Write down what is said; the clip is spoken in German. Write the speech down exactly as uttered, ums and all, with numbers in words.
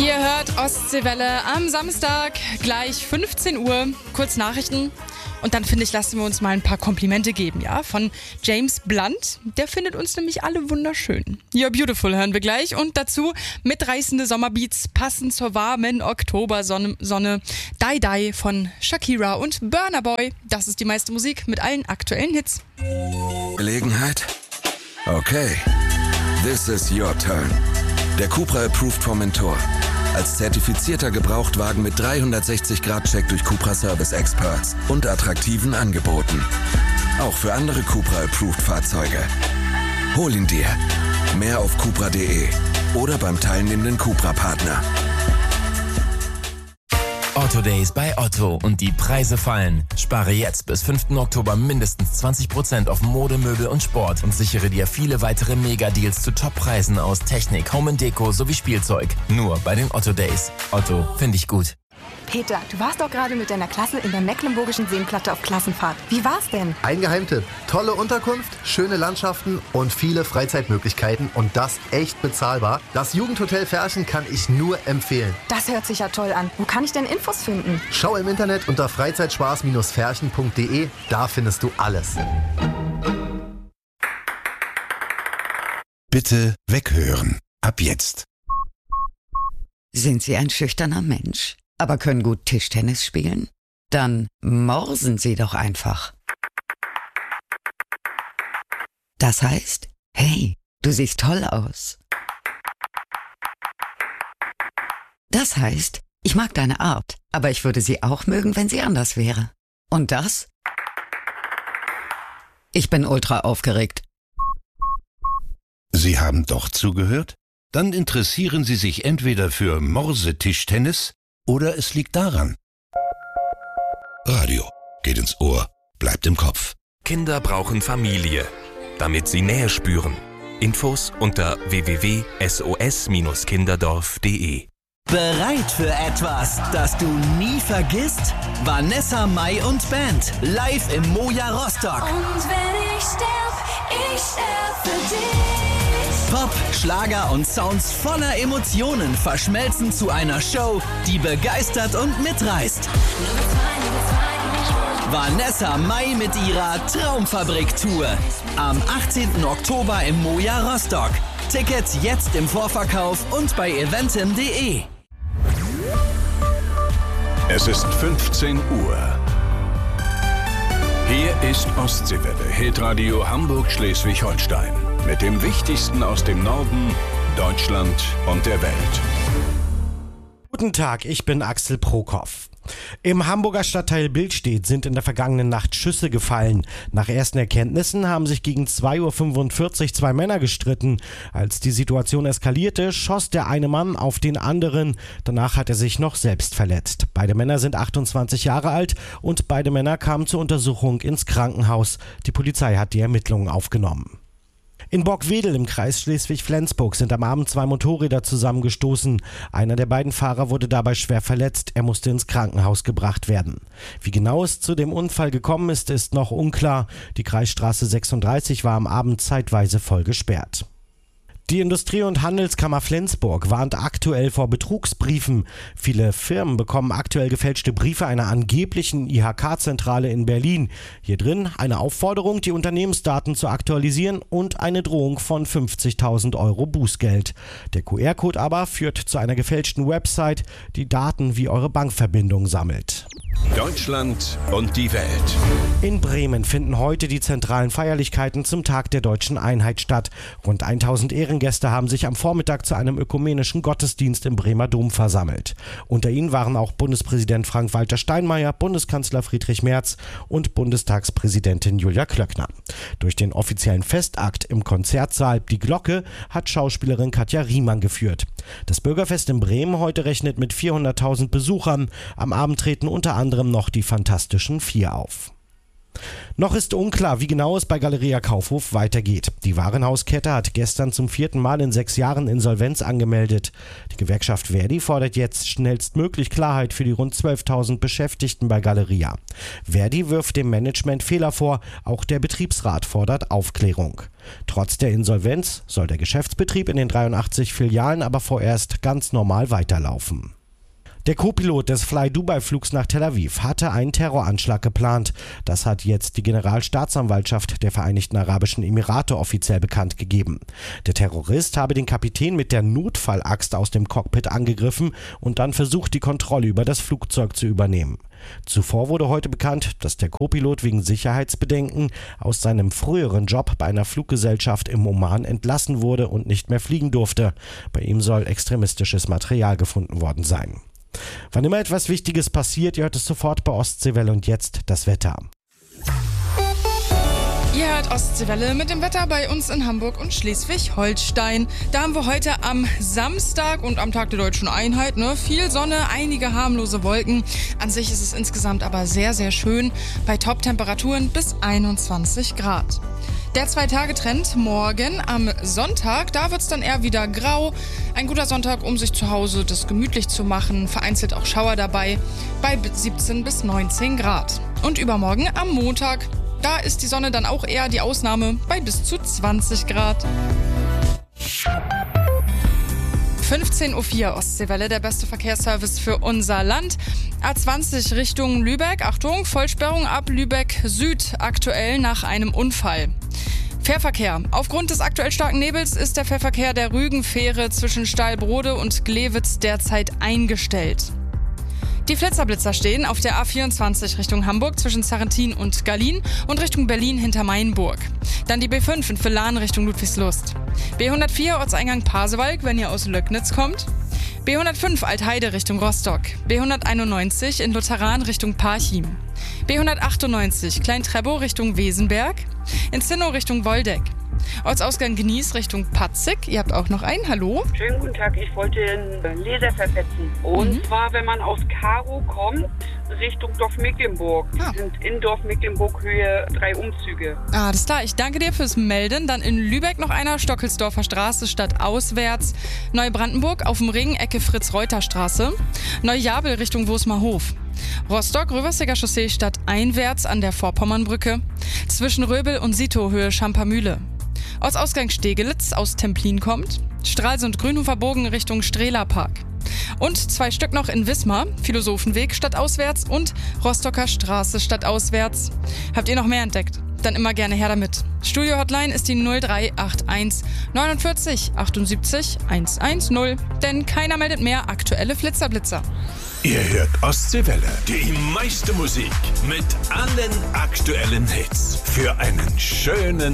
Ihr hört Ostseewelle am Samstag, gleich fünfzehn Uhr, kurz Nachrichten. Und dann, finde ich, lassen wir uns mal ein paar Komplimente geben, ja, von James Blunt. Der findet uns nämlich alle wunderschön. You're Beautiful hören wir gleich. Und dazu mitreißende Sommerbeats, passend zur warmen Oktobersonne. Sonne, Die Die von Shakira und Burna Boy. Das ist die meiste Musik mit allen aktuellen Hits. Gelegenheit? Okay. This is your turn. Der Cupra Approved Formentor. Als zertifizierter Gebrauchtwagen mit dreihundertsechzig Grad Check durch Cupra Service Experts und attraktiven Angeboten. Auch für andere Cupra Approved Fahrzeuge. Hol ihn dir. Mehr auf cupra punkt de oder beim teilnehmenden Cupra-Partner. Otto Days bei Otto und die Preise fallen. Spare jetzt bis fünften Oktober mindestens zwanzig Prozent auf Mode, Möbel und Sport und sichere dir viele weitere Mega-Deals zu Top-Preisen aus Technik, Home and Deko sowie Spielzeug. Nur bei den Otto Days. Otto, finde ich gut. Peter, du warst doch gerade mit deiner Klasse in der Mecklenburgischen Seenplatte auf Klassenfahrt. Wie war's denn? Ein Geheimtipp. Tolle Unterkunft, schöne Landschaften und viele Freizeitmöglichkeiten und das echt bezahlbar. Das Jugendhotel Ferchen kann ich nur empfehlen. Das hört sich ja toll an. Wo kann ich denn Infos finden? Schau im Internet unter freizeitspaß ferchen punkt de. Da findest du alles. Bitte weghören. Ab jetzt. Sind Sie ein schüchterner Mensch, aber können gut Tischtennis spielen? Dann morsen Sie doch einfach. Das heißt, hey, du siehst toll aus. Das heißt, ich mag deine Art, aber ich würde sie auch mögen, wenn sie anders wäre. Und das? Ich bin ultra aufgeregt. Sie haben doch zugehört? Dann interessieren Sie sich entweder für Morsetischtennis oder es liegt daran. Radio geht ins Ohr, bleibt im Kopf. Kinder brauchen Familie, damit sie Nähe spüren. Infos unter w w w punkt s o s Bindestrich kinderdorf punkt de. Bereit für etwas, das du nie vergisst? Vanessa Mai und Band, live im Moja Rostock. Und wenn ich sterb, ich sterb für dich. Pop, Schlager und Sounds voller Emotionen verschmelzen zu einer Show, die begeistert und mitreißt. Vanessa Mai mit ihrer Traumfabrik-Tour. Am achtzehnten Oktober im Moja Rostock. Tickets jetzt im Vorverkauf und bei eventim punkt de. Es ist fünfzehn Uhr. Hier ist Ostseewelle, Hitradio Hamburg-Schleswig-Holstein. Mit dem Wichtigsten aus dem Norden, Deutschland und der Welt. Guten Tag, ich bin Axel Prokop. Im Hamburger Stadtteil Billstedt sind in der vergangenen Nacht Schüsse gefallen. Nach ersten Erkenntnissen haben sich gegen zwei Uhr fünfundvierzig zwei Männer gestritten. Als die Situation eskalierte, schoss der eine Mann auf den anderen. Danach hat er sich noch selbst verletzt. Beide Männer sind achtundzwanzig Jahre alt und beide Männer kamen zur Untersuchung ins Krankenhaus. Die Polizei hat die Ermittlungen aufgenommen. In Borgwedel im Kreis Schleswig-Flensburg sind am Abend zwei Motorräder zusammengestoßen. Einer der beiden Fahrer wurde dabei schwer verletzt. Er musste ins Krankenhaus gebracht werden. Wie genau es zu dem Unfall gekommen ist, ist noch unklar. Die Kreisstraße sechsunddreißig war am Abend zeitweise voll gesperrt. Die Industrie- und Handelskammer Flensburg warnt aktuell vor Betrugsbriefen. Viele Firmen bekommen aktuell gefälschte Briefe einer angeblichen I H K-Zentrale in Berlin. Hier drin eine Aufforderung, die Unternehmensdaten zu aktualisieren und eine Drohung von fünfzigtausend Euro Bußgeld. Der Q R-Code aber führt zu einer gefälschten Website, die Daten wie eure Bankverbindung sammelt. Deutschland und die Welt. In Bremen finden heute die zentralen Feierlichkeiten zum Tag der Deutschen Einheit statt. Rund tausend Ehrengäste haben sich am Vormittag zu einem ökumenischen Gottesdienst im Bremer Dom versammelt. Unter ihnen waren auch Bundespräsident Frank-Walter Steinmeier, Bundeskanzler Friedrich Merz und Bundestagspräsidentin Julia Klöckner. Durch den offiziellen Festakt im Konzertsaal Die Glocke hat Schauspielerin Katja Riemann geführt. Das Bürgerfest in Bremen heute rechnet mit vierhunderttausend Besuchern. Am Abend treten unter anderem noch die Fantastischen Vier auf. Noch ist unklar, wie genau es bei Galeria Kaufhof weitergeht. Die Warenhauskette hat gestern zum vierten Mal in sechs Jahren Insolvenz angemeldet. Die Gewerkschaft Verdi fordert jetzt schnellstmöglich Klarheit für die rund zwölftausend Beschäftigten bei Galeria. Verdi wirft dem Management Fehler vor, auch der Betriebsrat fordert Aufklärung. Trotz der Insolvenz soll der Geschäftsbetrieb in den dreiundachtzig Filialen aber vorerst ganz normal weiterlaufen. Der Co-Pilot des Fly-Dubai-Flugs nach Tel Aviv hatte einen Terroranschlag geplant. Das hat jetzt die Generalstaatsanwaltschaft der Vereinigten Arabischen Emirate offiziell bekannt gegeben. Der Terrorist habe den Kapitän mit der Notfallaxt aus dem Cockpit angegriffen und dann versucht, die Kontrolle über das Flugzeug zu übernehmen. Zuvor wurde heute bekannt, dass der Co-Pilot wegen Sicherheitsbedenken aus seinem früheren Job bei einer Fluggesellschaft im Oman entlassen wurde und nicht mehr fliegen durfte. Bei ihm soll extremistisches Material gefunden worden sein. Wann immer etwas Wichtiges passiert, ihr hört es sofort bei Ostseewelle und jetzt das Wetter. Ihr hört Ostseewelle mit dem Wetter bei uns in Hamburg und Schleswig-Holstein. Da haben wir heute am Samstag und am Tag der Deutschen Einheit ne, viel Sonne, einige harmlose Wolken. An sich ist es insgesamt aber sehr, sehr schön bei Top-Temperaturen bis einundzwanzig Grad. Der Zwei-Tage-Trend morgen am Sonntag, da wird es dann eher wieder grau. Ein guter Sonntag, um sich zu Hause das gemütlich zu machen. Vereinzelt auch Schauer dabei bei siebzehn bis neunzehn Grad. Und übermorgen am Montag, da ist die Sonne dann auch eher die Ausnahme bei bis zu zwanzig Grad. fünfzehn Uhr vier Ostseewelle, der beste Verkehrsservice für unser Land. A zwanzig Richtung Lübeck, Achtung, Vollsperrung ab Lübeck Süd, aktuell nach einem Unfall. Fährverkehr. Aufgrund des aktuell starken Nebels ist der Fährverkehr der Rügenfähre zwischen Steilbrode und Glewitz derzeit eingestellt. Die Flitzerblitzer stehen auf der A vierundzwanzig Richtung Hamburg zwischen Sarrentin und Gallien und Richtung Berlin hinter Mainburg. Dann die B fünf in Villan Richtung Ludwigslust. B hundertvier Ortseingang Pasewalk, wenn ihr aus Löcknitz kommt. B hundertfünf Altheide Richtung Rostock. B hunderteinundneunzig in Lutheran Richtung Parchim. B hundertachtundneunzig Klein-Trebow Richtung Wesenberg. In Zinnow Richtung Woldeck. Ortsausgang Gnies Richtung Patzig. Ihr habt auch noch einen. Hallo. Schönen guten Tag. Ich wollte einen Leser versetzen. Und mhm. zwar, wenn man aus Karo kommt, Richtung Dorf Mecklenburg. Ah. Wir sind in Dorf Mecklenburg Höhe drei Umzüge. Ah, das ist klar. Ich danke dir fürs Melden. Dann in Lübeck noch einer. Stockelsdorfer Straße stadtauswärts. Neubrandenburg auf dem Ring, Ecke Fritz-Reuter-Straße. Neujabel Richtung Wosmerhof. Rostock, Röversiger Chaussee stadteinwärts an der Vorpommernbrücke. Zwischen Röbel und Sito Höhe Schampermühle. Ortsausgang Stegelitz aus Templin kommt. Stralsund Grünhofer Bogen Richtung Strehlerpark. Und zwei Stück noch in Wismar, Philosophenweg stadtauswärts und Rostocker Straße stadtauswärts. Habt ihr noch mehr entdeckt? Dann immer gerne her damit. Studio-Hotline ist die null drei acht eins neunundvierzig achtundsiebzig hundertzehn, denn keiner meldet mehr aktuelle Flitzerblitzer. Ihr hört Ostseewelle, die meiste Musik mit allen aktuellen Hits für einen schönen